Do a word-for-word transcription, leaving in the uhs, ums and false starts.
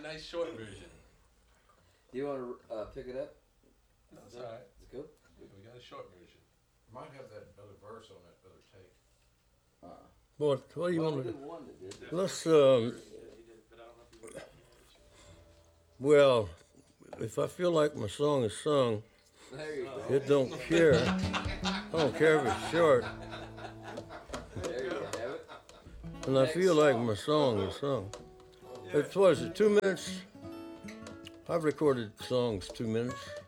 nice short version. Do you want to uh, pick it up? That's all right. Is it good? We got a short version. Might have that other verse on that other tape. Uh, What, what do you well, want we to did do? one that did. Let's, um, well, if I feel like my song is sung, There you go. it don't care. I don't care if it's short. There you have it. And I feel like my song is sung. It was it two minutes. I've recorded songs two minutes.